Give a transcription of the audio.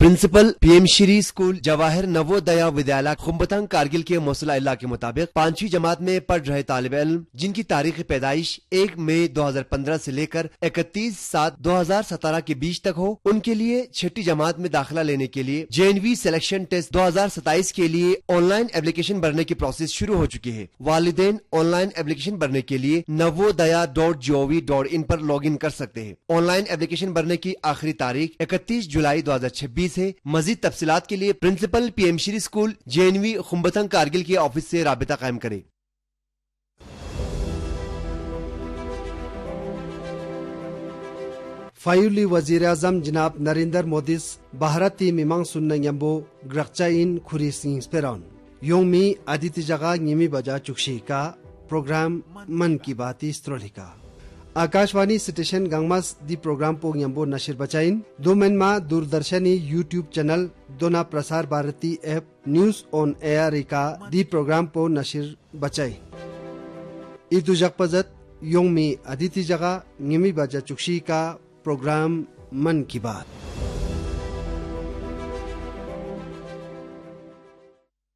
Principal PM Shri school Jawahar Navodaya विद्यालय खुम्बतंग कारगिल के मौसूला इल्ला के मुताबिक 5वीं जमात में पढ़ रहे तालिब इल्म जिनकी तारीख पैदाइश 1 मई 2015 से लेकर 31/7/2017 के बीच तक हो, उनके लिए 6ठी जमात में दाखिला लेने के लिए JNV सिलेक्शन टेस्ट 2027 के लिए ऑनलाइन एप्लीकेशन भरने की प्रोसेस शुरू हो चुकी है। वालिदैन ऑनलाइन एप्लीकेशन भरने के लिए navodaya.gov.in पर लॉग इन कर सकते हैं। ऑनलाइन एप्लीकेशन भरने की आखिरी तारीख 31 जुलाई 2026 है। मजीद तफसीलात के लिए principal PM Shri school JNV खुम्बतंग Kargil के ऑफिस से राबिता कायम करें। फायुली वजीर आजम जनाब नरेंद्र मोदी भारती मिमांग सुन्ना यम्बो ग्रक्चाइन खुरी सिंह स्पेरॉन योंगमी आदित्य जगह निमी बजा चुक्षी का प्रोग्राम मन की बाती स्त्रोलिका आकाशवाणी स्टेशन गंगमास दी प्रोग्राम पो यम्बो नशिर बचाइन दो मेनमा दूरदर्शनी यूट्यूब चैनल दोना Prasar Bharati app news on air का दी प्रोग्राम पो नशिर बचाई इतु जगपजत योंगमी आदित्य जगह निमी बजा चुक्षी का प्रोग्राम मन की बात।